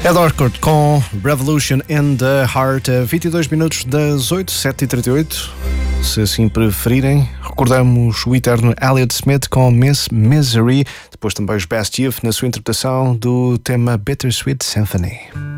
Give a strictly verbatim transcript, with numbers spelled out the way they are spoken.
Ed Orchard com Revolution in the Heart, a vinte e dois minutos das oito, sete e trinta e oito. Se assim preferirem, recordamos o eterno Elliott Smith com Miss Misery, depois também os Best Youth na sua interpretação do tema Bittersweet Symphony.